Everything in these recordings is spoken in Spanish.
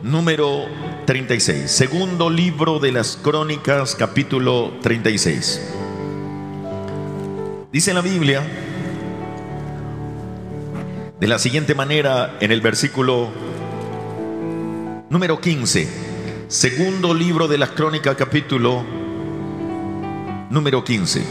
número 36. Segundo libro de las Crónicas, capítulo 36. Dice la Biblia de la siguiente manera en el versículo número 15. Segundo libro de las Crónicas, capítulo número 15.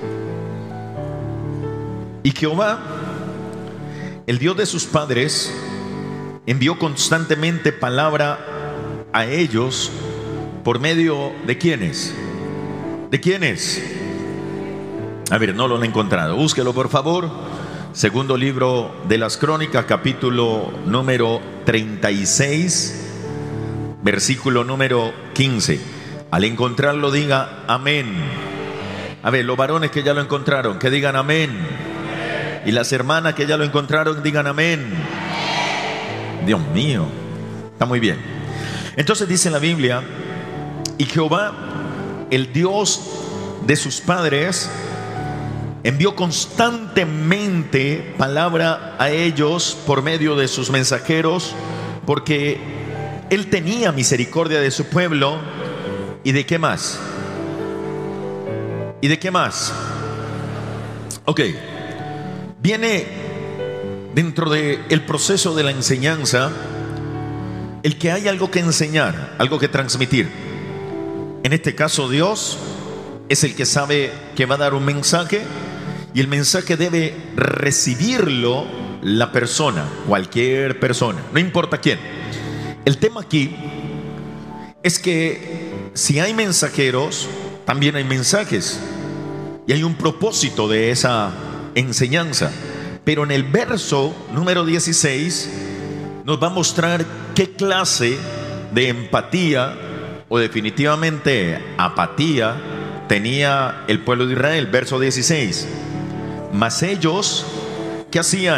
Y Jehová, el Dios de sus padres, envió constantemente palabra a ellos por medio de ¿quiénes? ¿De quiénes? A ver, no lo han encontrado. Búsquelo, por favor. Segundo libro de las Crónicas, capítulo número 36, versículo número 15. Al encontrarlo, diga amén. A ver, los varones que ya lo encontraron, que digan amén. Y las hermanas que ya lo encontraron, digan amén. Dios mío, está muy bien. Entonces dice la Biblia: y Jehová, el Dios de sus padres, envió constantemente palabra a ellos por medio de sus mensajeros, porque Él tenía misericordia de su pueblo. ¿Y de qué más? ¿Y de qué más? Ok, viene dentro del proceso de la enseñanza el que hay algo que enseñar, algo que transmitir. En este caso, Dios es el que sabe que va a dar un mensaje, y el mensaje debe recibirlo la persona, cualquier persona, no importa quién. El tema aquí es que si hay mensajeros, también hay mensajes, y hay un propósito de esa enseñanza. Pero en el verso número 16 nos va a mostrar qué clase de empatía o definitivamente apatía tenía el pueblo de Israel. Verso 16. Mas ellos, ¿qué hacían?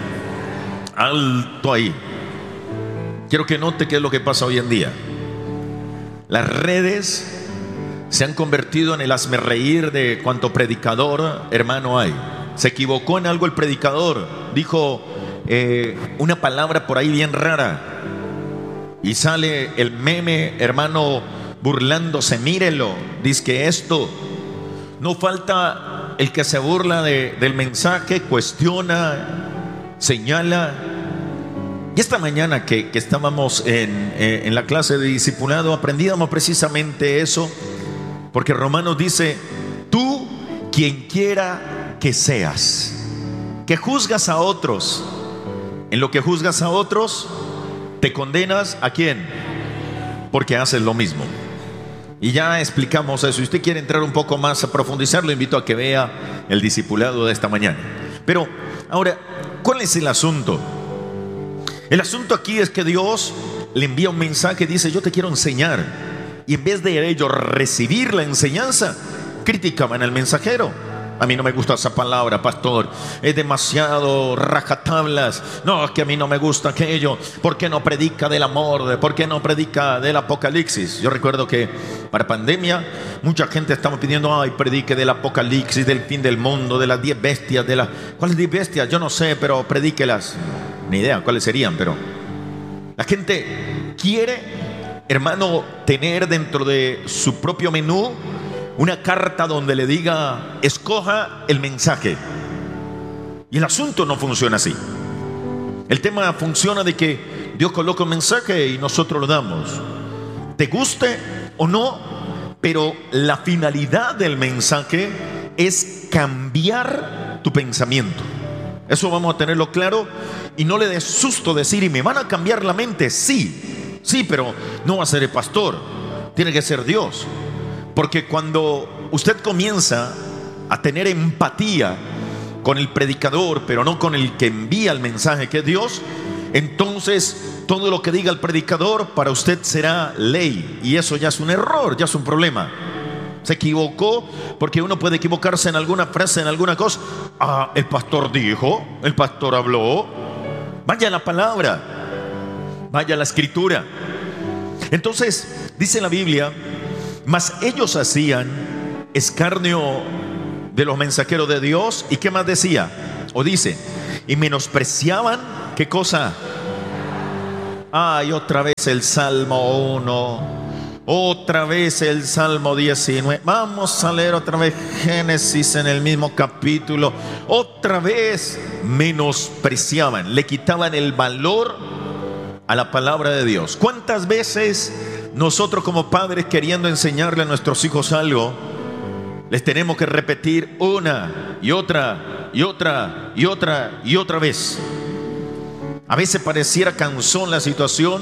Alto ahí. Quiero que note qué es lo que pasa hoy en día. Las redes se han convertido en el hazmerreír de cuanto predicador, hermano, hay. Se equivocó en algo el predicador, dijo una palabra por ahí bien rara, y sale el meme, hermano, burlándose. Mírelo, dice que esto. No falta el que se burla del mensaje, cuestiona, señala. Y esta mañana que estábamos en la clase de discipulado, aprendíamos precisamente eso, porque Romanos dice: tú, quien quiera que seas, que juzgas a otros, en lo que juzgas a otros, te condenas ¿a quién? Porque haces lo mismo. Y ya explicamos eso. Si usted quiere entrar un poco más a profundizar, lo invito a que vea el discipulado de esta mañana. Pero ahora, ¿cuál es el asunto? El asunto aquí es que Dios le envía un mensaje, dice: yo te quiero enseñar. Y en vez de ellos recibir la enseñanza, criticaban al mensajero. A mí no me gusta esa palabra, pastor, es demasiado rajatablas. No, es que a mí no me gusta aquello. ¿Por qué no predica del amor? ¿Por qué no predica del apocalipsis? Yo recuerdo que para pandemia mucha gente estaba pidiendo: ay, predique del apocalipsis, del fin del mundo, de las 10 bestias, de las... ¿Cuáles 10 bestias? Yo no sé, pero predíquelas. Ni idea cuáles serían, pero la gente quiere, hermano, tener dentro de su propio menú una carta donde le diga: escoja el mensaje. Y el asunto no funciona así. El tema funciona de que Dios coloca un mensaje y nosotros lo damos, te guste o no, pero la finalidad del mensaje es cambiar tu pensamiento. Eso vamos a tenerlo claro, y no le des susto decir: y me van a cambiar la mente. Sí, pero no va a ser el pastor, tiene que ser Dios. Porque cuando usted comienza a tener empatía con el predicador, pero no con el que envía el mensaje, que es Dios, entonces todo lo que diga el predicador para usted será ley. Y eso ya es un error, ya es un problema. Se equivocó, porque uno puede equivocarse en alguna frase, en alguna cosa. Ah, el pastor dijo, el pastor habló. Vaya la palabra, vaya la escritura. Entonces dice la Biblia: mas ellos hacían escarnio de los mensajeros de Dios. ¿Y qué más decía? O dice: y menospreciaban, ¿qué cosa? Ay, otra vez el Salmo 1. Otra vez el Salmo 19. Vamos a leer otra vez Génesis en el mismo capítulo. Otra vez menospreciaban, le quitaban el valor a la palabra de Dios. ¿Cuántas veces nosotros como padres, queriendo enseñarle a nuestros hijos algo, les tenemos que repetir una y otra y otra y otra y otra vez? A veces pareciera cansón la situación,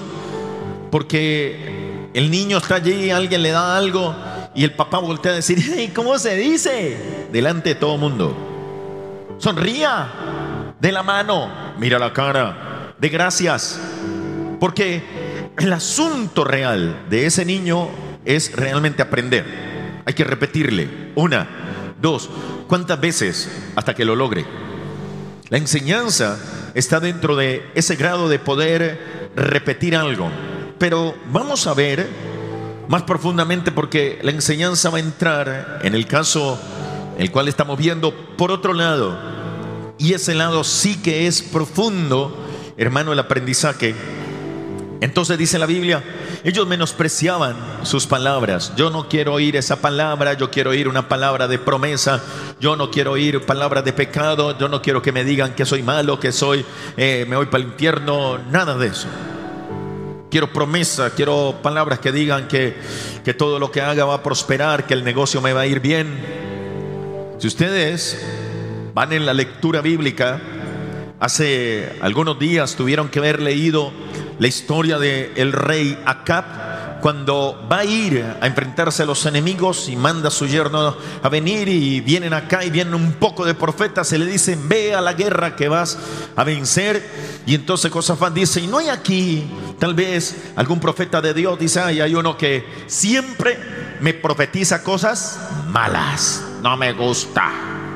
porque el niño está allí, alguien le da algo y el papá voltea a decir: hey, ¿cómo se dice? Delante de todo el mundo. Sonría, de la mano, mira la cara, de gracias. Porque el asunto real de ese niño es realmente aprender. Hay que repetirle una, dos, ¿cuántas veces? Hasta que lo logre. La enseñanza está dentro de ese grado de poder repetir algo. Pero vamos a ver más profundamente, porque la enseñanza va a entrar en el caso el cual estamos viendo por otro lado. Y ese lado sí que es profundo, hermano, el aprendizaje. Entonces dice la Biblia, ellos menospreciaban sus palabras. Yo no quiero oír esa palabra, yo quiero oír una palabra de promesa. Yo no quiero oír palabras de pecado. Yo no quiero que me digan que soy malo, que soy me voy para el infierno. Nada de eso. Quiero promesa, quiero palabras que digan que todo lo que haga va a prosperar, que el negocio me va a ir bien. Si ustedes van en la lectura bíblica, hace algunos días tuvieron que haber leído la historia del rey Acab, cuando va a ir a enfrentarse a los enemigos y manda a su yerno a venir, y vienen acá y vienen un poco de profetas, se le dicen: ve a la guerra que vas a vencer. Y entonces Josafat dice: y no hay aquí tal vez algún profeta de Dios. Dice: ay, hay uno que siempre me profetiza cosas malas, no me gusta.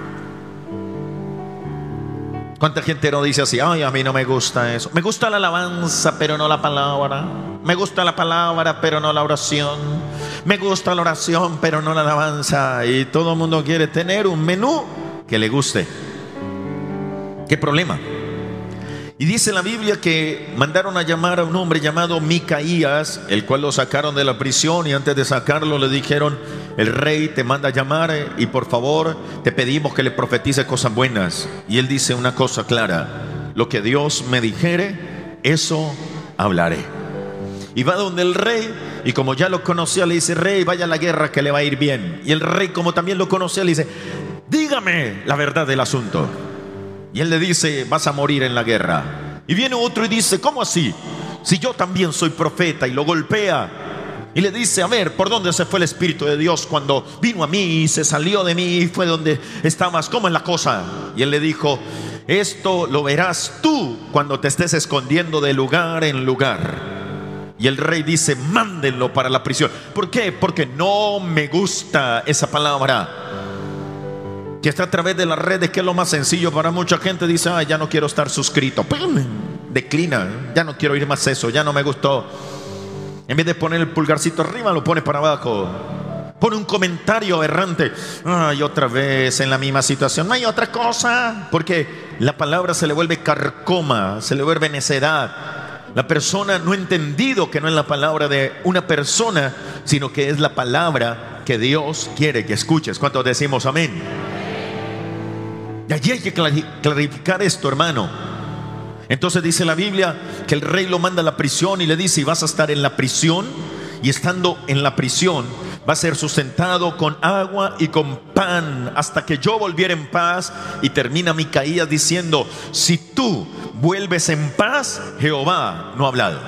¿Cuánta gente no dice así? Ay, a mí no me gusta eso. Me gusta la alabanza, pero no la palabra. Me gusta la palabra, pero no la oración. Me gusta la oración, pero no la alabanza. Y todo el mundo quiere tener un menú que le guste. ¿Qué problema? Y dice la Biblia que mandaron a llamar a un hombre llamado Micaías, el cual lo sacaron de la prisión, y antes de sacarlo le dijeron: el rey te manda a llamar y por favor te pedimos que le profetice cosas buenas. Y él dice una cosa clara: lo que Dios me dijere, eso hablaré. Y va donde el rey, y como ya lo conocía, le dice: rey, vaya a la guerra que le va a ir bien. Y el rey, como también lo conocía, le dice: dígame la verdad del asunto. Y él le dice: vas a morir en la guerra. Y viene otro y dice: ¿cómo así? Si yo también soy profeta. Y lo golpea y le dice: a ver, ¿por dónde se fue el Espíritu de Dios cuando vino a mí y se salió de mí y fue donde estabas? ¿Cómo es la cosa? Y él le dijo: esto lo verás tú cuando te estés escondiendo de lugar en lugar. Y el rey dice: mándenlo para la prisión. ¿Por qué? Porque no me gusta esa palabra que está a través de las redes, que es lo más sencillo para mucha gente. Dice: ay, ya no quiero estar suscrito. ¡Pum! Declina. Ya no quiero oír más eso, ya no me gustó. En vez de poner el pulgarcito arriba, lo pone para abajo. Pone un comentario errante: ay, otra vez en la misma situación, no hay otra cosa. Porque la palabra se le vuelve carcoma, se le vuelve necedad. La persona no ha entendido que no es la palabra de una persona, sino que es la palabra que Dios quiere que escuches. ¿Cuántos decimos amén? Y allí hay que clarificar esto, hermano. Entonces dice la Biblia que el rey lo manda a la prisión y le dice: y vas a estar en la prisión, y estando en la prisión va a ser sustentado con agua y con pan hasta que yo volviera en paz. Y termina Micaías diciendo: si tú vuelves en paz, Jehová no ha hablado.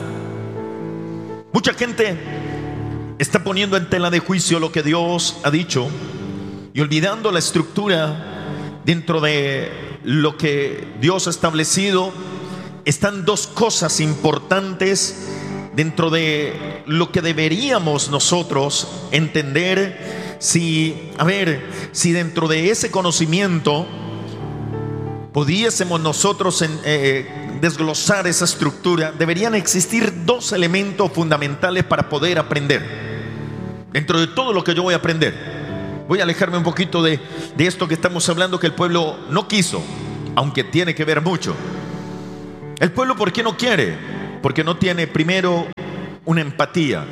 Mucha gente está poniendo en tela de juicio lo que Dios ha dicho y olvidando la estructura. Dentro de lo que Dios ha establecido están dos cosas importantes dentro de lo que deberíamos nosotros entender. Si dentro de ese conocimiento pudiésemos nosotros desglosar esa estructura, deberían existir dos elementos fundamentales para poder aprender. Dentro de todo lo que yo voy a aprender, voy a alejarme un poquito de esto que estamos hablando, que el pueblo no quiso, aunque tiene que ver mucho. El pueblo, ¿por qué no quiere? Porque no tiene primero una empatía,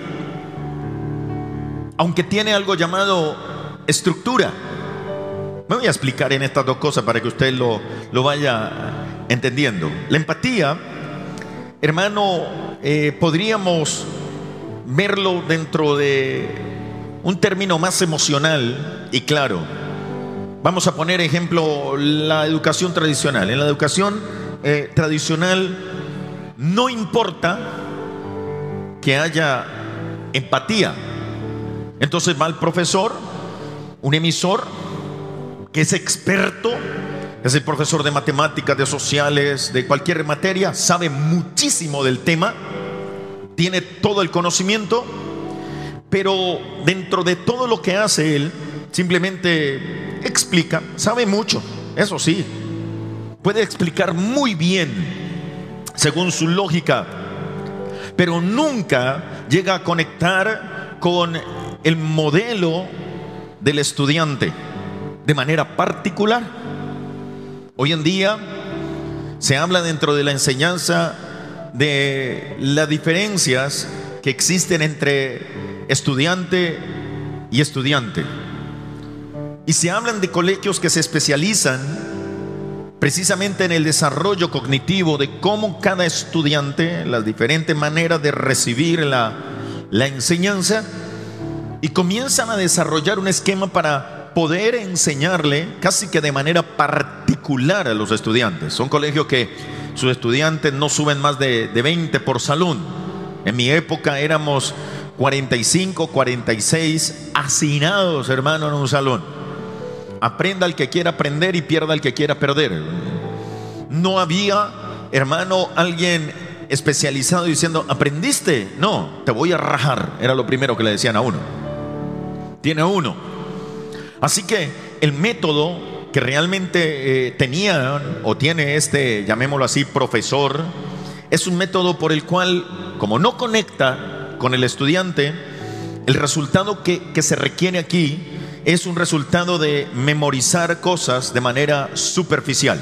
aunque tiene algo llamado estructura. Me voy a explicar en estas dos cosas para que usted lo vaya entendiendo. La empatía, hermano, podríamos verlo dentro de un término más emocional y claro. Vamos a poner ejemplo la educación tradicional. En la educación tradicional no importa que haya empatía. Entonces va el profesor, un emisor que es experto, es el profesor de matemáticas, de sociales, de cualquier materia, sabe muchísimo del tema, tiene todo el conocimiento, pero dentro de todo lo que hace él, simplemente explica, sabe mucho, eso sí, puede explicar muy bien según su lógica, pero nunca llega a conectar con el modelo del estudiante de manera particular. Hoy en día se habla dentro de la enseñanza de las diferencias que existen entre estudiante y estudiante. Y se hablan de colegios que se especializan precisamente en el desarrollo cognitivo de cómo cada estudiante, las diferentes maneras de recibir la enseñanza, y comienzan a desarrollar un esquema para poder enseñarle casi que de manera particular a los estudiantes. Son colegios que sus estudiantes no suben más de 20 por salón. En mi época éramos 45, 46 hacinados, hermano, en un salón. Aprenda el que quiera aprender y pierda el que quiera perder. No había, hermano, alguien especializado diciendo, ¿aprendiste? No, te voy a rajar. Era lo primero que le decían a uno. Tiene uno. Así que el método que realmente tenía o tiene este, llamémoslo así, profesor, es un método por el cual, como no conecta con el estudiante, el resultado que se requiere aquí es un resultado de memorizar cosas de manera superficial.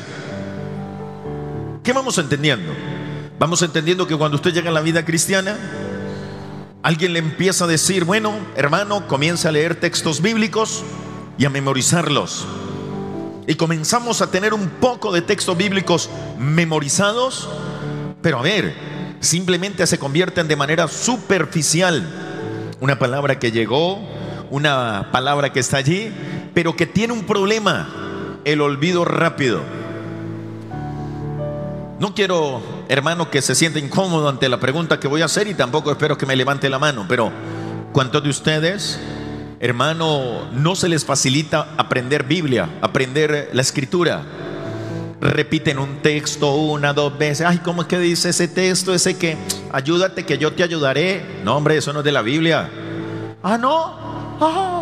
¿Qué vamos entendiendo? Vamos entendiendo que cuando usted llega a la vida cristiana, alguien le empieza a decir, bueno, hermano, comienza a leer textos bíblicos y a memorizarlos. Y comenzamos a tener un poco de textos bíblicos memorizados, pero a ver, simplemente se convierten de manera superficial. Una palabra que llegó, una palabra que está allí, pero que tiene un problema: el olvido rápido. No quiero, hermano, que se sienta incómodo ante la pregunta que voy a hacer, y tampoco espero que me levante la mano, pero ¿cuántos de ustedes, hermano, no se les facilita aprender Biblia, aprender la escritura? Repiten un texto una, dos veces. Ay, ¿cómo es que dice ese texto? Ese que, ayúdate que yo te ayudaré. No, hombre, eso no es de la Biblia. Ah, no. Ah.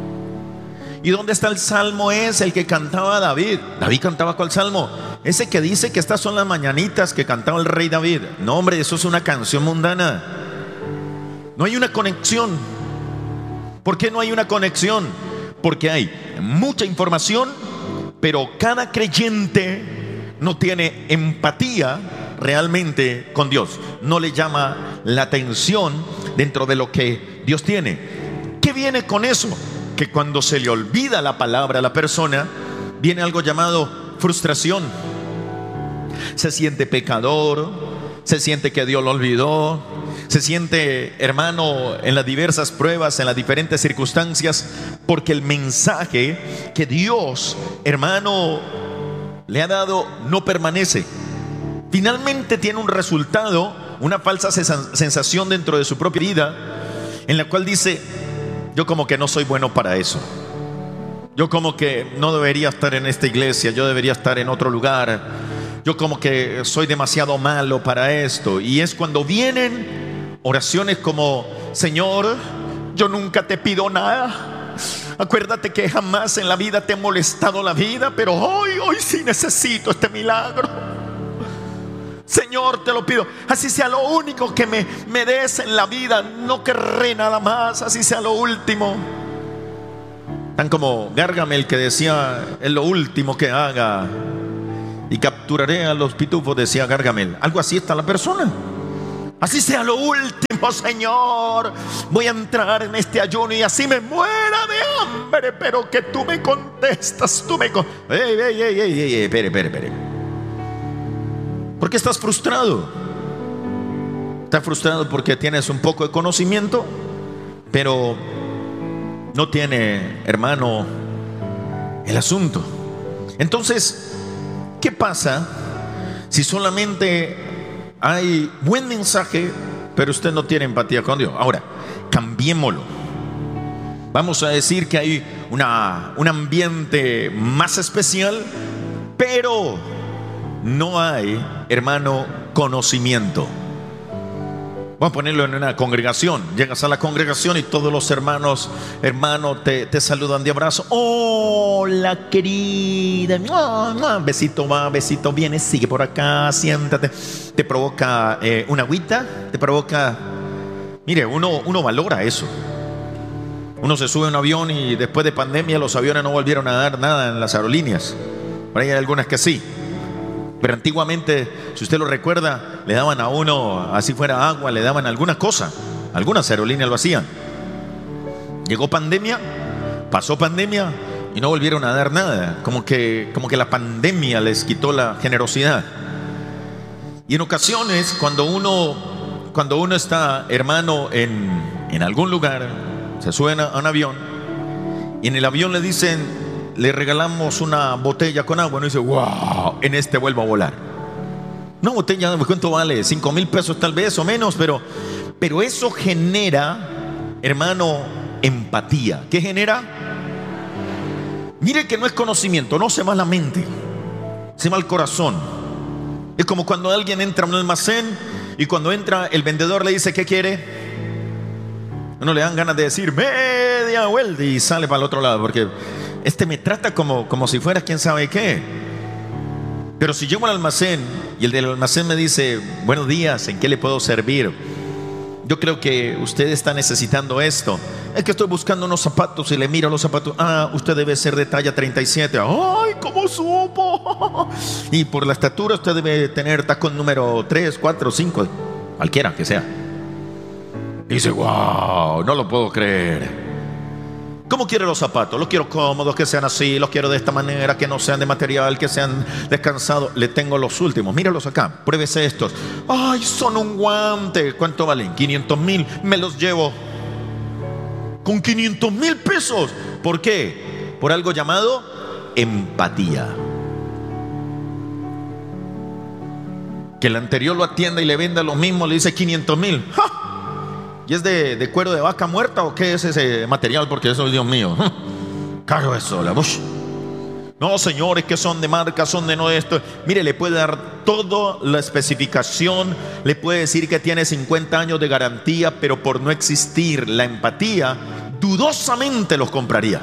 ¿Y dónde está el salmo ese, el que cantaba David? ¿David cantaba cuál salmo? Ese que dice que estas son las mañanitas que cantaba el rey David. No, hombre, eso es una canción mundana. No hay una conexión. ¿Por qué no hay una conexión? Porque hay mucha información, pero cada creyente no tiene empatía realmente con Dios. No le llama la atención dentro de lo que Dios tiene. ¿Qué viene con eso? Que cuando se le olvida la palabra a la persona, viene algo llamado frustración. Se siente pecador, se siente que Dios lo olvidó, se siente, hermano, en las diversas pruebas, en las diferentes circunstancias, porque el mensaje que Dios, hermano, le ha dado no permanece. Finalmente tiene un resultado, una falsa sensación dentro de su propia vida, en la cual dice: yo como que no soy bueno para eso. Yo como que no debería estar en esta iglesia, yo debería estar en otro lugar. Yo como que soy demasiado malo para esto. Y es cuando vienen oraciones como: Señor, yo nunca te pido nada. Acuérdate que jamás en la vida te he molestado la vida, pero hoy sí necesito este milagro. Señor, te lo pido, así sea lo único que me des en la vida, no querré nada más, así sea lo último. Tan como Gargamel, que decía: es lo último que haga y capturaré a los pitufos, decía Gargamel. Algo así está la persona. Así sea lo último, Señor, voy a entrar en este ayuno y así me muera de hambre, pero que tú me contestas, espere. ¿Por qué estás frustrado? Estás frustrado porque tienes un poco de conocimiento, pero no tiene, hermano, el asunto. Entonces, ¿qué pasa si solamente hay buen mensaje, pero usted no tiene empatía con Dios? Ahora, cambiémoslo. Vamos a decir que hay un ambiente más especial, pero no hay, hermano, conocimiento. Vamos a ponerlo en una congregación. Llegas a la congregación y todos los hermanos te saludan de abrazo. Hola, querida. Besito va, besito viene, sigue por acá, siéntate. Te provoca una agüita, te provoca. Mire, uno valora eso. Uno se sube a un avión y después de pandemia los aviones no volvieron a dar nada en las aerolíneas. Por ahí hay algunas que sí. Pero antiguamente, si usted lo recuerda, le daban a uno, así fuera agua, le daban alguna cosa. Algunas aerolíneas lo hacían. Llegó pandemia, pasó pandemia y no volvieron a dar nada. Como que la pandemia les quitó la generosidad. Y en ocasiones, cuando uno está, hermano, en algún lugar, se sube a un avión y en el avión le dicen: le regalamos una botella con agua. Uno dice: wow, en este vuelvo a volar. Una botella, ¿cuánto vale? 5,000 pesos tal vez o menos, pero eso genera, hermano, empatía. ¿Qué genera? Mire que no es conocimiento, no se va la mente, se va el corazón. Es como cuando alguien entra a un almacén y cuando entra el vendedor le dice: ¿qué quiere? Uno le dan ganas de decir media vuelta y sale para el otro lado, porque me trata como si fuera quién sabe qué. Pero si llego al almacén y el del almacén me dice: buenos días, ¿en qué le puedo servir? Yo creo que usted está necesitando esto. Es que estoy buscando unos zapatos y le miro los zapatos. Usted debe ser de talla 37. ¡Ay, cómo supo! Y por la estatura usted debe tener tacón número 3, 4, 5, cualquiera que sea. Y dice: wow, no lo puedo creer. ¿Cómo quiere los zapatos? Los quiero cómodos, que sean así, los quiero de esta manera, que no sean de material, que sean descansados. Le tengo los últimos, míralos acá, pruébese estos. Ay, son un guante. ¿Cuánto valen? 500,000. Me los llevo con 500,000 pesos. ¿Por qué? Por algo llamado empatía. Que el anterior lo atienda y le venda lo mismo, le dice 500,000. ¡Ja! ¿Y es de cuero de vaca muerta o qué es ese material? Porque eso, Dios mío, caro eso, la bush. No, señores, que son de marca, son de no esto. Mire, le puede dar toda la especificación, le puede decir que tiene 50 años de garantía, pero por no existir la empatía, dudosamente los compraría.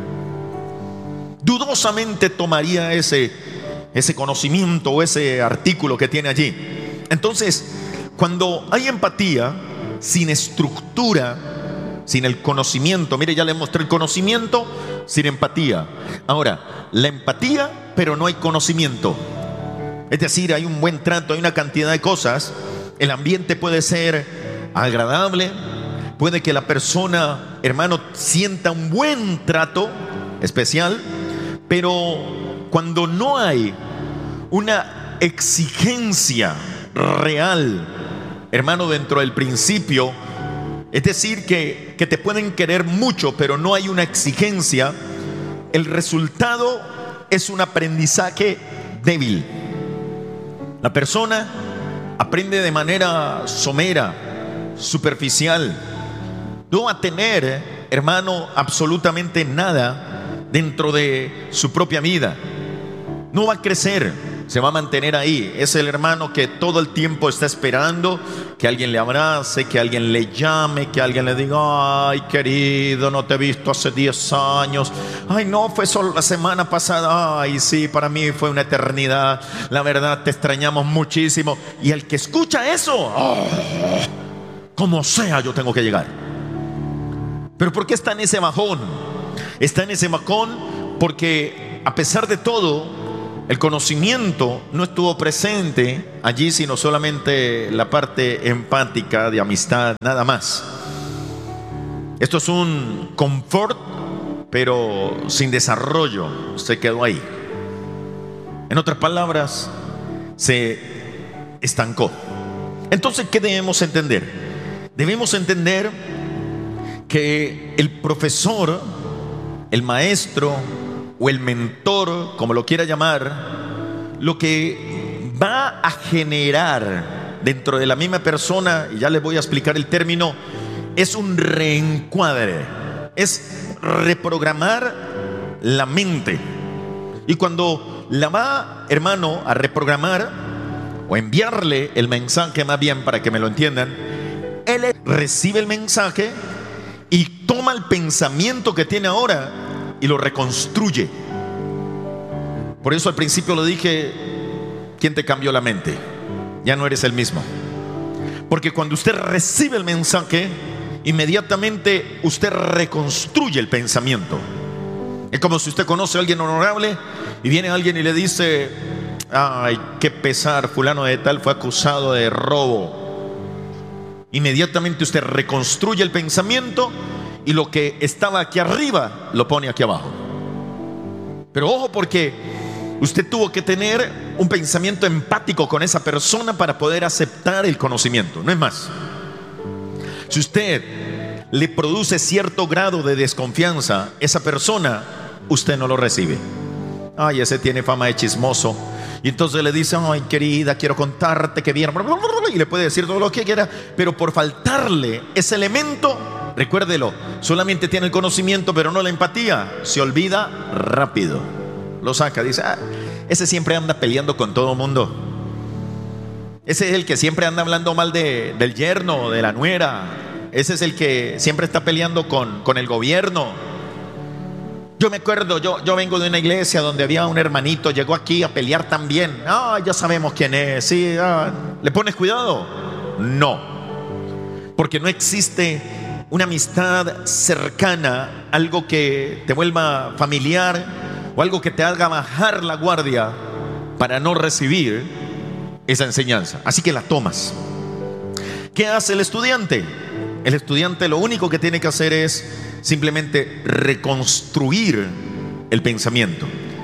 Dudosamente tomaría ese conocimiento o ese artículo que tiene allí. Entonces, cuando hay empatía, sin estructura, sin el conocimiento, mire, ya le mostré el conocimiento, sin empatía. Ahora, la empatía, pero no hay conocimiento. Es decir, hay un buen trato, hay una cantidad de cosas. El ambiente puede ser agradable, puede que la persona, hermano, sienta un buen trato especial, pero cuando no hay una exigencia real, hermano, dentro del principio, es decir, que te pueden querer mucho, pero no hay una exigencia, el resultado es un aprendizaje débil. La persona aprende de manera somera, superficial. No va a tener, hermano, absolutamente nada dentro de su propia vida. No va a crecer. Se va a mantener ahí. Es el hermano que todo el tiempo está esperando que alguien le abrace, que alguien le llame, que alguien le diga: ay, querido, no te he visto hace 10 años. Ay, no, fue solo la semana pasada. Ay, sí, para mí fue una eternidad. La verdad, te extrañamos muchísimo. Y el que escucha eso, como sea, yo tengo que llegar. Pero ¿por qué está en ese bajón? Está en ese bajón porque, a pesar de todo, el conocimiento no estuvo presente allí, sino solamente la parte empática de amistad, nada más. Esto es un confort, pero sin desarrollo, se quedó ahí. En otras palabras, se estancó. Entonces, ¿qué debemos entender? Debemos entender que el profesor, el maestro o el mentor, como lo quiera llamar, lo que va a generar dentro de la misma persona, y ya les voy a explicar el término, es un reencuadre, es reprogramar la mente. Y cuando la va, hermano, a reprogramar o enviarle el mensaje, más bien para que me lo entiendan, él recibe el mensaje y toma el pensamiento que tiene ahora y lo reconstruye. Por eso al principio lo dije: ¿quién te cambió la mente? Ya no eres el mismo. Porque cuando usted recibe el mensaje, inmediatamente usted reconstruye el pensamiento. Es como si usted conoce a alguien honorable y viene alguien y le dice: ay, qué pesar, fulano de tal fue acusado de robo. Inmediatamente usted reconstruye el pensamiento y lo que estaba aquí arriba lo pone aquí abajo. Pero ojo, porque usted tuvo que tener un pensamiento empático con esa persona para poder aceptar el conocimiento. No es más. Si usted le produce cierto grado de desconfianza, esa persona, usted no lo recibe. Ay, ese tiene fama de chismoso. Y entonces le dice: ay, querida, quiero contarte que bien. Y le puede decir todo lo que quiera, pero por faltarle ese elemento, recuérdelo, solamente tiene el conocimiento, pero no la empatía. Se olvida rápido. Lo saca, dice: ah, ese siempre anda peleando con todo el mundo. Ese es el que siempre anda hablando mal del yerno, de la nuera. Ese es el que siempre está peleando con el gobierno. Yo me acuerdo, yo vengo de una iglesia donde había un hermanito, llegó aquí a pelear también. Ah, ya sabemos quién es. Sí, ¿le pones cuidado? No, porque no existe una amistad cercana, algo que te vuelva familiar o algo que te haga bajar la guardia para no recibir esa enseñanza. Así que la tomas. ¿Qué hace el estudiante? El estudiante lo único que tiene que hacer es simplemente reconstruir el pensamiento.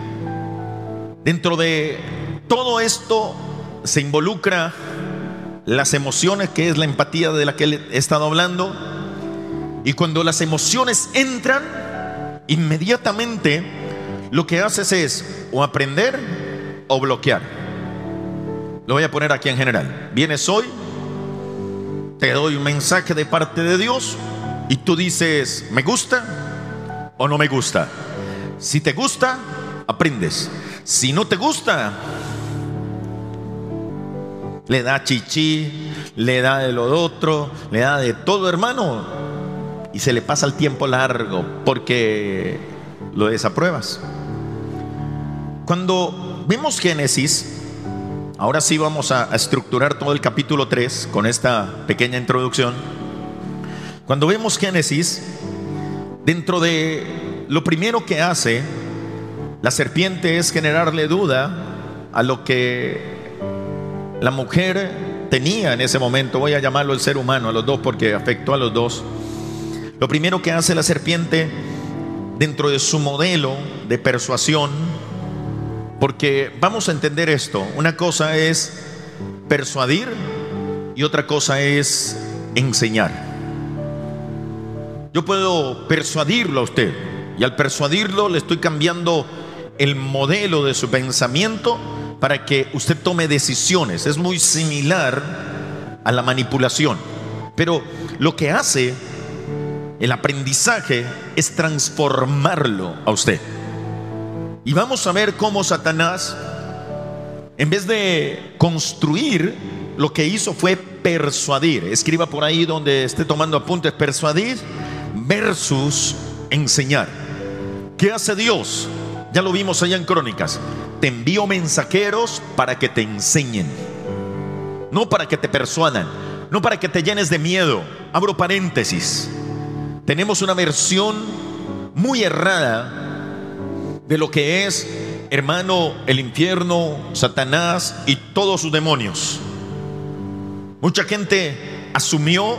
Dentro de todo esto se involucra las emociones, que es la empatía de la que he estado hablando. Y cuando las emociones entran, inmediatamente lo que haces es o aprender o bloquear. Lo voy a poner aquí en general. Vienes hoy, te doy un mensaje de parte de Dios y tú dices: ¿me gusta o no me gusta? Si te gusta, aprendes. Si no te gusta, le da chichi, le da de lo otro, le da de todo, hermano, y se le pasa el tiempo largo porque lo desapruebas. Cuando vemos Génesis, ahora sí vamos a estructurar todo el capítulo 3 con esta pequeña introducción. Cuando vemos Génesis, dentro de lo primero que hace la serpiente es generarle duda a lo que la mujer tenía en ese momento. Voy a llamarlo el ser humano, a los dos, porque afectó a los dos. Lo primero que hace la serpiente dentro de su modelo de persuasión, porque vamos a entender esto: una cosa es persuadir y otra cosa es enseñar. Yo puedo persuadirlo a usted, y al persuadirlo le estoy cambiando el modelo de su pensamiento para que usted tome decisiones. Es muy similar a la manipulación, pero lo que hace el aprendizaje es transformarlo a usted. Y vamos a ver cómo Satanás, en vez de construir, lo que hizo fue persuadir. Escriba por ahí donde esté tomando apuntes: persuadir versus enseñar. ¿Qué hace Dios? Ya lo vimos allá en Crónicas. Te envío mensajeros para que te enseñen, no para que te persuadan, no para que te llenes de miedo. Abro paréntesis. Tenemos una versión muy errada de lo que es hermano, el infierno, Satanás y todos sus demonios. Mucha gente asumió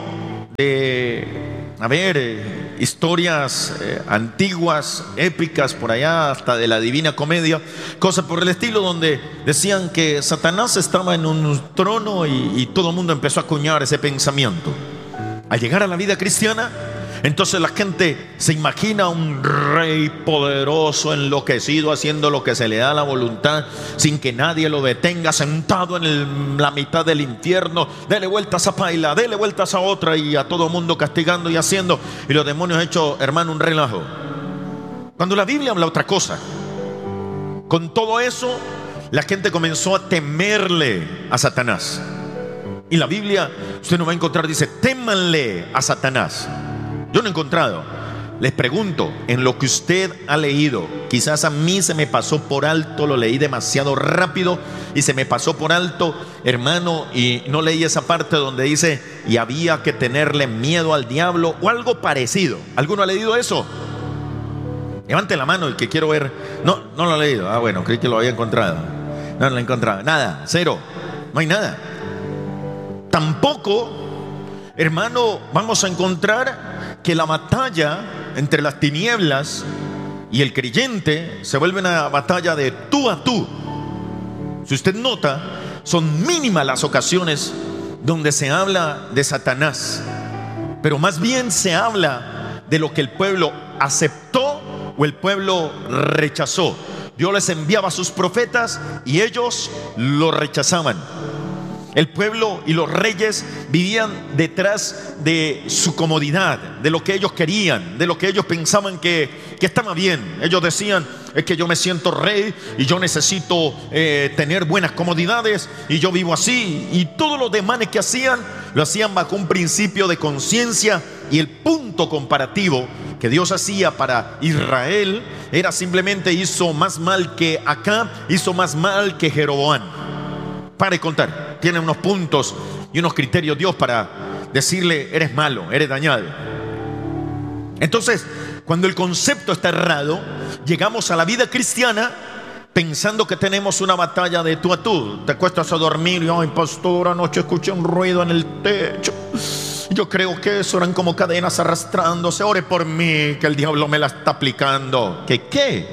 historias antiguas, épicas, por allá, hasta de la Divina Comedia, cosas por el estilo, donde decían que Satanás estaba en un trono y todo el mundo empezó a acuñar ese pensamiento. Al llegar a la vida cristiana, entonces la gente se imagina un rey poderoso, enloquecido, haciendo lo que se le da la voluntad, sin que nadie lo detenga, sentado en la mitad del infierno. Dele vueltas a paila, dele vueltas a otra, y a todo mundo castigando y haciendo, y los demonios hecho, hermano, un relajo. Cuando la Biblia habla otra cosa. Con todo eso, la gente comenzó a temerle a Satanás. Y la Biblia, usted no va a encontrar, dice, témanle a Satanás. Yo no he encontrado. Les pregunto, en lo que usted ha leído, quizás a mí se me pasó por alto, lo leí demasiado rápido y se me pasó por alto, hermano, y no leí esa parte donde dice, y había que tenerle miedo al diablo o algo parecido. ¿Alguno ha leído eso? Levante la mano el que quiero ver. No lo ha leído. Ah, bueno, creí que lo había encontrado. No lo he encontrado. Nada, cero. No hay nada. Tampoco, hermano, vamos a encontrar que la batalla entre las tinieblas y el creyente se vuelve una batalla de tú a tú. Si usted nota, son mínimas las ocasiones donde se habla de Satanás, pero más bien se habla de lo que el pueblo aceptó o el pueblo rechazó. Dios les enviaba a sus profetas y ellos lo rechazaban. El pueblo y los reyes vivían detrás de su comodidad, de lo que ellos querían, de lo que ellos pensaban que estaba bien. Ellos decían, es que yo me siento rey y yo necesito tener buenas comodidades y yo vivo así. Y todos los demás que hacían, lo hacían bajo un principio de conciencia, y el punto comparativo que Dios hacía para Israel era simplemente: hizo más mal que Acab, hizo más mal que Jeroboam. Para de contar. Tiene unos puntos y unos criterios Dios para decirle: eres malo, eres dañado. Entonces, cuando el concepto está errado, llegamos a la vida cristiana pensando que tenemos una batalla de tú a tú. Te acuestas a dormir y, ay, pastor, anoche escuché un ruido en el techo. Yo creo que eso eran como cadenas arrastrándose. Ore por mí, que el diablo me la está aplicando. ¿Qué?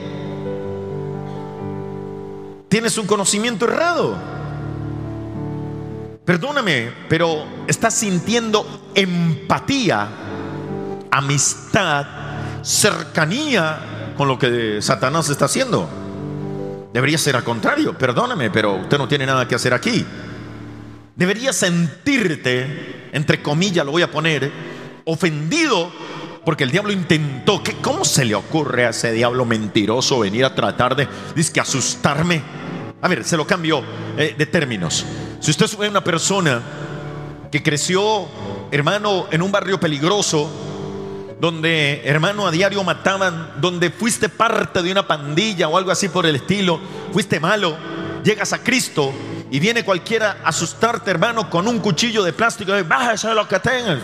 Tienes un conocimiento errado. Perdóname, pero estás sintiendo empatía, amistad, cercanía con lo que Satanás está haciendo. Debería ser al contrario. Perdóname, pero usted no tiene nada que hacer aquí. Deberías sentirte, entre comillas lo voy a poner, ofendido porque el diablo intentó. ¿Cómo se le ocurre a ese diablo mentiroso venir a tratar de asustarme? A ver, se lo cambio de términos. Si usted es una persona que creció, hermano, en un barrio peligroso, donde, hermano, a diario mataban, donde fuiste parte de una pandilla o algo así por el estilo, fuiste malo, llegas a Cristo y viene cualquiera a asustarte, hermano, con un cuchillo de plástico, y bájese de lo que tenga.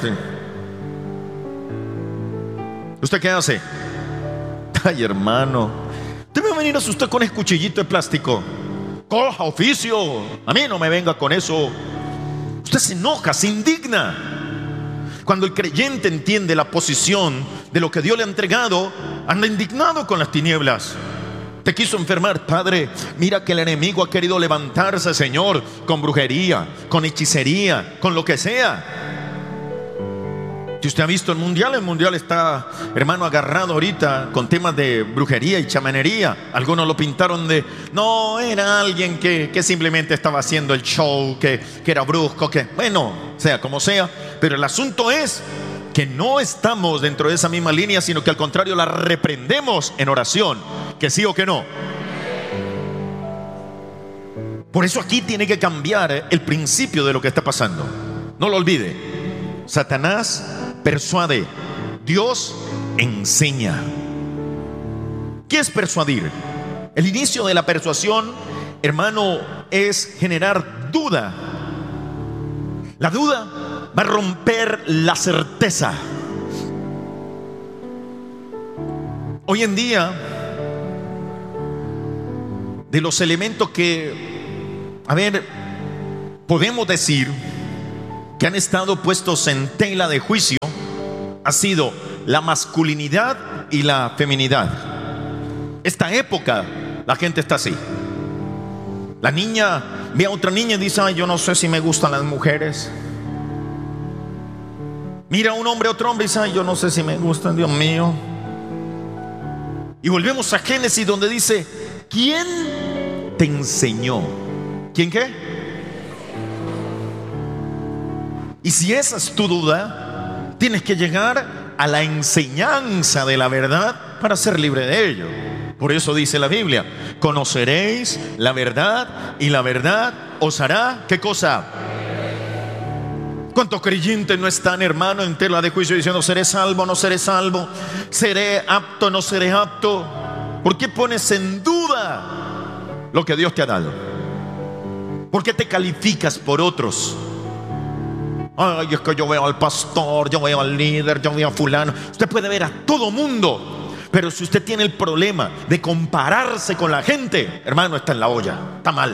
¿Usted qué hace? Ay, hermano, usted me va a venir a asustar con ese cuchillito de plástico. Coja oficio, a mí no me venga con eso. Usted se enoja, se indigna. Cuando el creyente entiende la posición de lo que Dios le ha entregado, anda indignado con las tinieblas. Te quiso enfermar, Padre, mira que el enemigo ha querido levantarse, Señor, con brujería, con hechicería, con lo que sea. Si usted ha visto el mundial está, hermano, agarrado ahorita con temas de brujería y chamanería. Algunos lo pintaron de, no, era alguien que simplemente estaba haciendo el show, que era brusco, bueno, sea como sea. Pero el asunto es que no estamos dentro de esa misma línea, sino que al contrario la reprendemos en oración, que sí o que no. Por eso aquí tiene que cambiar el principio de lo que está pasando. No lo olvide. Satanás persuade, Dios enseña. ¿Qué es persuadir? El inicio de la persuasión, hermano, es generar duda. La duda va a romper la certeza. Hoy en día de los elementos que, podemos decir que han estado puestos en tela de juicio ha sido la masculinidad y la feminidad. Esta época la gente está así. La niña ve a otra niña y dice: ay, yo no sé si me gustan las mujeres. Mira a un hombre a otro hombre y dice: ay, yo no sé si me gustan, Dios mío. Y volvemos a Génesis, donde dice: ¿quién te enseñó? ¿Quién qué? Y si esa es tu duda, tienes que llegar a la enseñanza de la verdad para ser libre de ello. Por eso dice la Biblia: conoceréis la verdad y la verdad os hará, ¿qué cosa? ¿Cuántos creyentes no están, hermano, en tela de juicio diciendo: seré salvo, no seré salvo, seré apto, no seré apto? ¿Por qué pones en duda lo que Dios te ha dado? ¿Por qué te calificas por otros? Ay, es que yo veo al pastor, yo veo al líder, yo veo a fulano. Usted puede ver a todo mundo, pero si usted tiene el problema de compararse con la gente, hermano, está en la olla, está mal.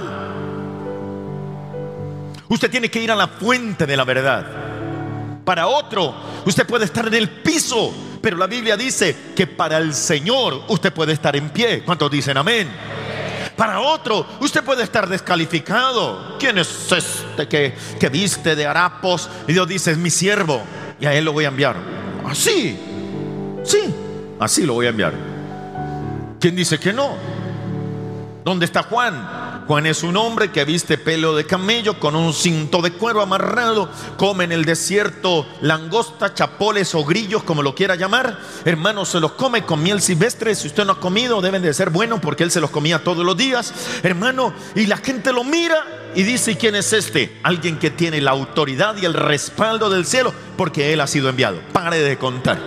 Usted tiene que ir a la fuente de la verdad. Para otro, usted puede estar en el piso, pero la Biblia dice que para el Señor usted puede estar en pie. ¿Cuántos dicen amén? Para otro, usted puede estar descalificado. ¿Quién es este que viste de harapos? Y Dios dice: es mi siervo, y a él lo voy a enviar. Así, sí, así lo voy a enviar. ¿Quién dice que no? ¿Dónde está Juan? Juan es un hombre que viste pelo de camello con un cinto de cuero amarrado, come en el desierto langosta, chapoles o grillos, como lo quiera llamar. Hermano, se los come con miel silvestre. Si usted no ha comido, deben de ser buenos, porque él se los comía todos los días, hermano. Y la gente lo mira y dice: ¿y quién es este? Alguien que tiene la autoridad y el respaldo del cielo, porque él ha sido enviado. Pare de contar.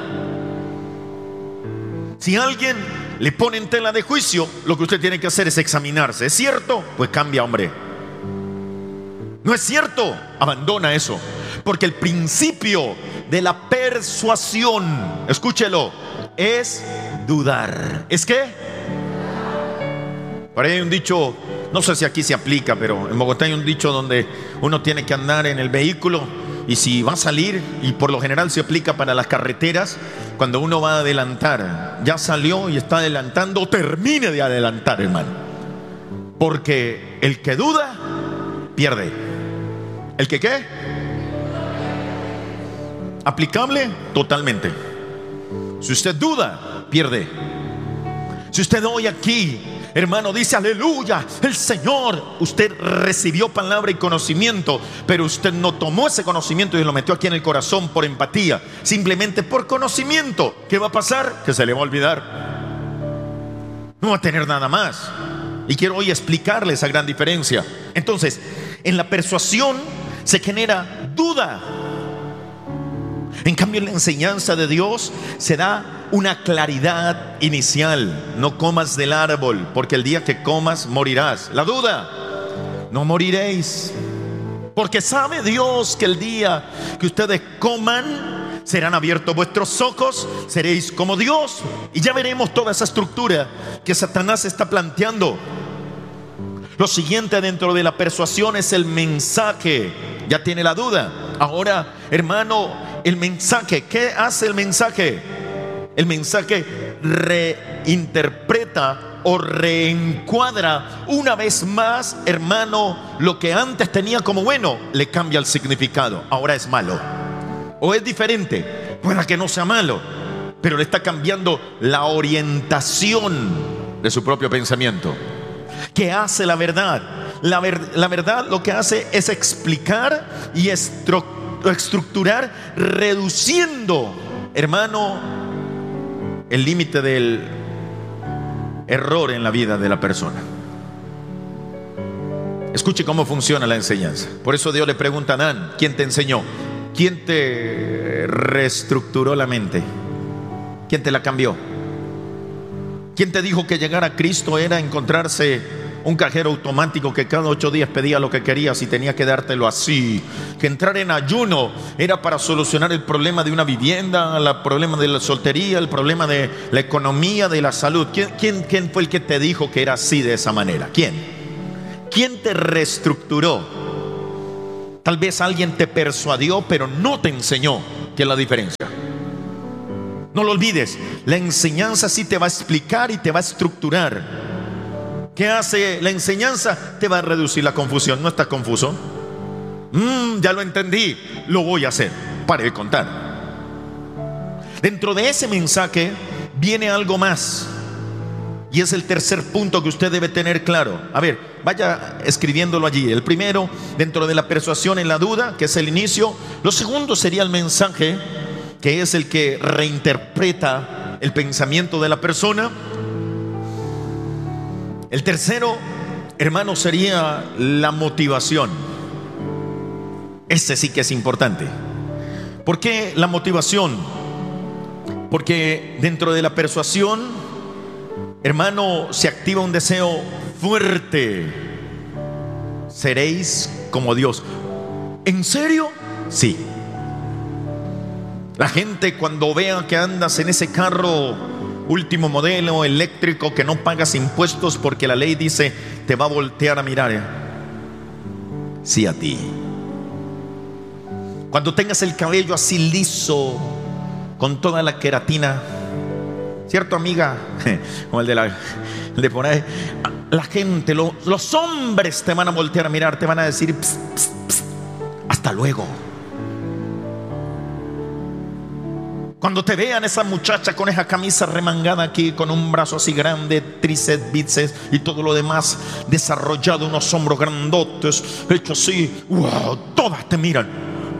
Si alguien le pone en tela de juicio, lo que usted tiene que hacer es examinarse. ¿Es cierto? Pues cambia, hombre. ¿No es cierto? Abandona eso. Porque el principio de la persuasión, escúchelo, es dudar. ¿Es qué? Por ahí hay un dicho, no sé si aquí se aplica, pero en Bogotá hay un dicho donde uno tiene que andar en el vehículo, y si va a salir, y por lo general se aplica para las carreteras, cuando uno va a adelantar, ya salió y está adelantando, termine de adelantar, hermano. Porque el que duda, pierde. ¿El que qué? Aplicable totalmente. Si usted duda, pierde. Si usted hoy aquí, hermano, dice: aleluya, el Señor, usted recibió palabra y conocimiento, pero usted no tomó ese conocimiento y lo metió aquí en el corazón por empatía, simplemente por conocimiento, ¿qué va a pasar? Que se le va a olvidar. No va a tener nada más. Y quiero hoy explicarle esa gran diferencia. Entonces, en la persuasión se genera duda. En cambio, en la enseñanza de Dios se da una claridad inicial. No comas del árbol, porque el día que comas morirás. La duda: no moriréis, porque sabe Dios que el día que ustedes coman, serán abiertos vuestros ojos, seréis como Dios. Y ya veremos toda esa estructura que Satanás está planteando. Lo siguiente dentro de la persuasión es el mensaje. Ya tiene la duda. Ahora, hermano, el mensaje. ¿Qué hace el mensaje? El mensaje reinterpreta o reencuadra una vez más, hermano, lo que antes tenía como bueno, le cambia el significado. Ahora es malo. O es diferente. Pueda que no sea malo, pero le está cambiando la orientación de su propio pensamiento. ¿Qué hace la verdad? La verdad lo que hace es explicar y estructurar, reduciendo, hermano, el límite del error en la vida de la persona. Escuche cómo funciona la enseñanza. Por eso Dios le pregunta a Adán: ¿quién te enseñó? ¿Quién te reestructuró la mente? ¿Quién te la cambió? ¿Quién te dijo que llegar a Cristo era encontrarse un cajero automático que cada 8 días pedía lo que querías y tenía que dártelo así. Que entrar en ayuno era para solucionar el problema de una vivienda, el problema de la soltería, el problema de la economía, de la salud. ¿Quién fue el que te dijo que era así, de esa manera? ¿Quién te reestructuró? Tal vez alguien te persuadió, pero no te enseñó qué es la diferencia. No lo olvides, la enseñanza sí te va a explicar y te va a estructurar. ¿Qué hace la enseñanza? Te va a reducir la confusión. ¿No estás confuso? Ya lo entendí, lo voy a hacer. Pare de contar. Dentro de ese mensaje viene algo más, y es el tercer punto que usted debe tener claro. A ver, vaya escribiéndolo allí. El primero, dentro de la persuasión en la duda, que es el inicio. Lo segundo sería el mensaje, que es el que reinterpreta el pensamiento de la persona. El tercero, hermano, sería la motivación. Ese sí que es importante. ¿Por qué la motivación? Porque dentro de la persuasión, hermano, se activa un deseo fuerte. Seréis como Dios. ¿En serio? Sí. La gente, cuando vea que andas en ese carro último modelo eléctrico, que no pagas impuestos porque la ley dice, te va a voltear a mirar. Sí, a ti. Cuando tengas el cabello así liso, con toda la queratina, ¿cierto, amiga? Como el de por ahí. La gente, los hombres te van a voltear a mirar, te van a decir, pss, pss, pss, hasta luego. Cuando te vean esa muchacha con esa camisa remangada aquí, con un brazo así grande, tríceps, bíceps y todo lo demás desarrollado, unos hombros grandotes, hecho así, wow, todas te miran.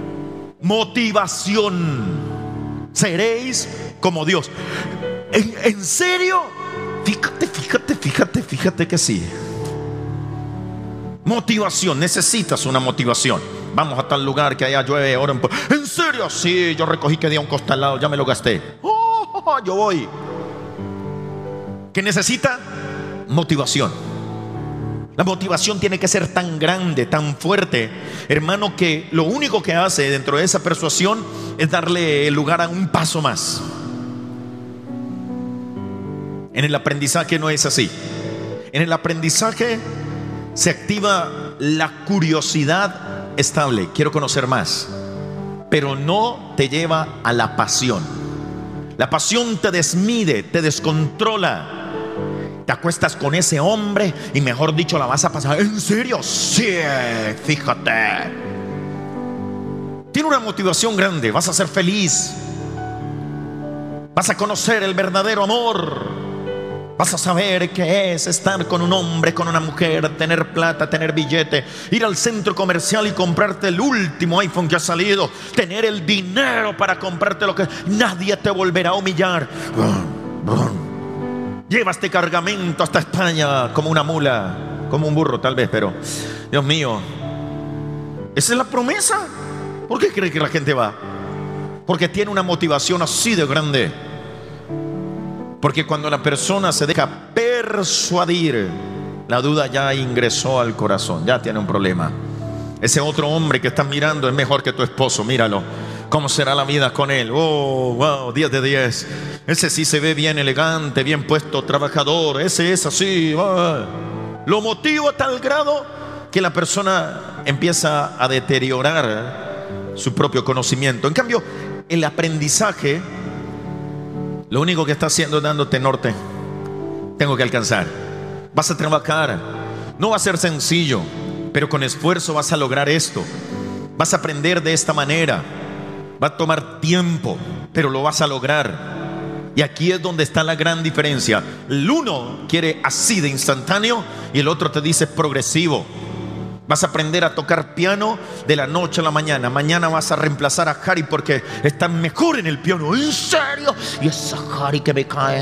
Motivación. Seréis como Dios. ¿En serio? Fíjate que sí. Motivación. Necesitas una motivación. Vamos a tal lugar que allá llueve, oren. ¿En serio? Sí, yo recogí que día un costalado, ya me lo gasté. Yo voy. ¿Qué necesita? Motivación. La motivación tiene que ser tan grande, tan fuerte, hermano, que lo único que hace dentro de esa persuasión es darle lugar a un paso más. En el aprendizaje no es así. En el aprendizaje se activa la curiosidad estable. Quiero conocer más. Pero no te lleva a la pasión. La pasión te desmide, te descontrola. Te acuestas con ese hombre y, mejor dicho, la vas a pasar. ¿En serio? Sí, fíjate. Tiene una motivación grande. Vas a ser feliz. Vas a conocer el verdadero amor. Vas a saber qué es estar con un hombre, con una mujer, tener plata, tener billete, ir al centro comercial y comprarte el último iPhone que ha salido, tener el dinero para comprarte lo que nadie te volverá a humillar. Lleva este cargamento hasta España como una mula, como un burro tal vez, pero Dios mío, esa es la promesa. ¿Por qué cree que la gente va? Porque tiene una motivación así de grande. Porque cuando la persona se deja persuadir, la duda ya ingresó al corazón, ya tiene un problema. Ese otro hombre que estás mirando es mejor que tu esposo, míralo. ¿Cómo será la vida con él? Oh, wow, 10 de 10. Ese sí se ve bien elegante, bien puesto, trabajador. Ese es así. Lo motiva a tal grado que la persona empieza a deteriorar su propio conocimiento. En cambio, el aprendizaje, lo único que está haciendo es dándote norte. Tengo que alcanzar. Vas a trabajar. No va a ser sencillo, pero con esfuerzo vas a lograr esto. Vas a aprender de esta manera. Va a tomar tiempo, pero lo vas a lograr. Y aquí es donde está la gran diferencia. El uno quiere así de instantáneo y el otro te dice progresivo. Vas a aprender a tocar piano de la noche a la mañana. Mañana vas a reemplazar a Harry porque está mejor en el piano. ¿En serio? Y esa Harry que me cae.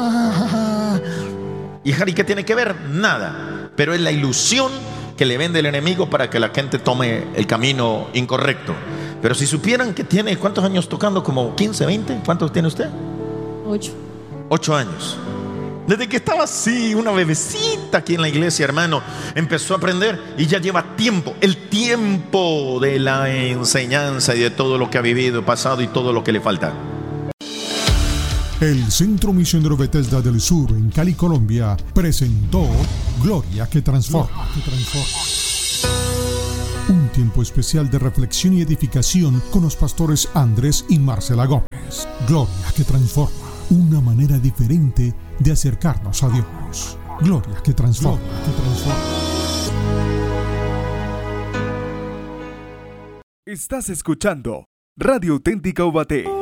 ¿Y Harry qué tiene que ver? Nada. Pero es la ilusión que le vende el enemigo para que la gente tome el camino incorrecto. Pero si supieran que tiene, ¿cuántos años tocando? ¿Como 15, 20? ¿Cuántos tiene usted? 8. 8 años. Desde que estaba así, una bebecita aquí en la iglesia, hermano, empezó a aprender y ya lleva tiempo, el tiempo de la enseñanza y de todo lo que ha vivido, pasado y todo lo que le falta. El Centro Misionero Bethesda del Sur en Cali, Colombia, presentó Gloria que Transforma. Un tiempo especial de reflexión y edificación con los pastores Andrés y Marcela Gómez. Gloria que Transforma. Una manera diferente de acercarnos a Dios. Gloria que Transforma. Estás escuchando Radio Auténtica Ubaté.